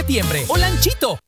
septiembre. Olanchito.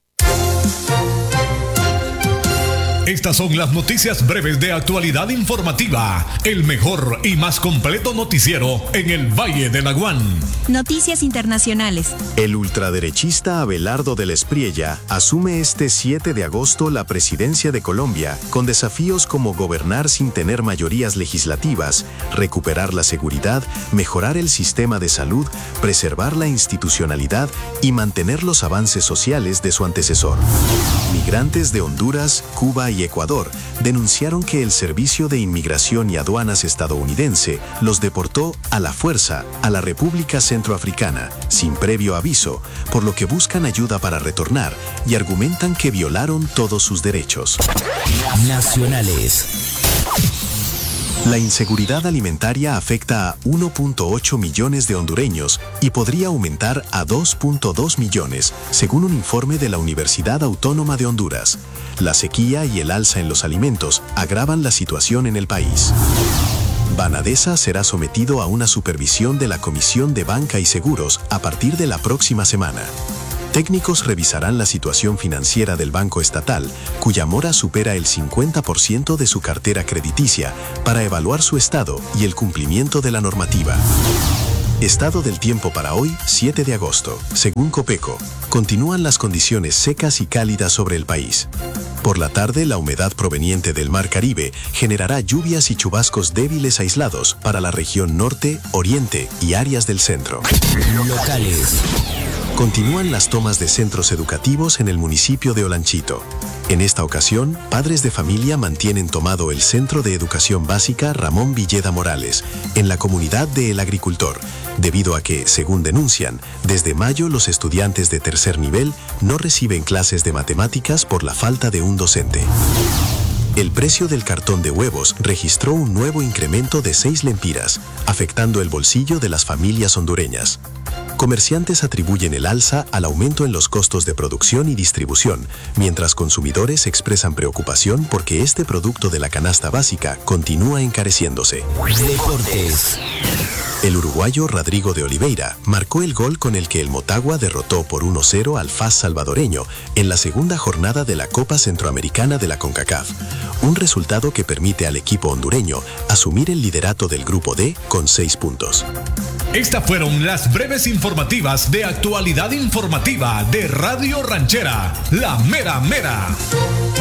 Estas son las noticias breves de Actualidad Informativa, el mejor y más completo noticiero en el Valle de Laguán. Noticias internacionales. El ultraderechista Abelardo del Espriella asume este 7 de agosto la presidencia de Colombia, con desafíos como gobernar sin tener mayorías legislativas, recuperar la seguridad, mejorar el sistema de salud, preservar la institucionalidad y mantener los avances sociales de su antecesor. Migrantes de Honduras, Cuba y Ecuador denunciaron que el Servicio de Inmigración y Aduanas estadounidense los deportó a la fuerza a la República Centroafricana, sin previo aviso, por lo que buscan ayuda para retornar y argumentan que violaron todos sus derechos. Nacionales. La inseguridad alimentaria afecta a 1.8 millones de hondureños y podría aumentar a 2.2 millones, según un informe de la Universidad Autónoma de Honduras. La sequía y el alza en los alimentos agravan la situación en el país. Banadesa será sometido a una supervisión de la Comisión de Banca y Seguros a partir de la próxima semana. Técnicos revisarán la situación financiera del Banco Estatal, cuya mora supera el 50% de su cartera crediticia, para evaluar su estado y el cumplimiento de la normativa. Estado del tiempo para hoy, 7 de agosto. Según Copeco, continúan las condiciones secas y cálidas sobre el país. Por la tarde, la humedad proveniente del Mar Caribe generará lluvias y chubascos débiles aislados para la región norte, oriente y áreas del centro. Locales. Continúan las tomas de centros educativos en el municipio de Olanchito. En esta ocasión, padres de familia mantienen tomado el Centro de Educación Básica Ramón Villeda Morales, en la comunidad de El Agricultor, debido a que, según denuncian, desde mayo los estudiantes de tercer nivel no reciben clases de matemáticas por la falta de un docente. El precio del cartón de huevos registró un nuevo incremento de 6 lempiras, afectando el bolsillo de las familias hondureñas. Comerciantes atribuyen el alza al aumento en los costos de producción y distribución, mientras consumidores expresan preocupación porque este producto de la canasta básica continúa encareciéndose. Deportes. El uruguayo Rodrigo de Oliveira marcó el gol con el que el Motagua derrotó por 1-0 al FAS salvadoreño en la segunda jornada de la Copa Centroamericana de la CONCACAF, un resultado que permite al equipo hondureño asumir el liderato del Grupo D con 6 puntos. Estas fueron las breves informativas de Actualidad Informativa de Radio Ranchera, La Mera Mera.